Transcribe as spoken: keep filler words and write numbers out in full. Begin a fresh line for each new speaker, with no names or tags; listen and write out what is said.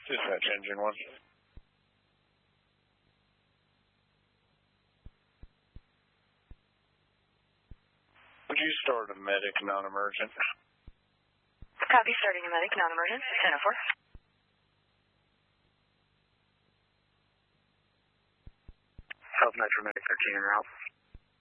Dispatch engine one. Would you start a medic non-emergent?
Copy, starting a medic non-emergent, ten oh four.
South Metro Medic thirteen en route.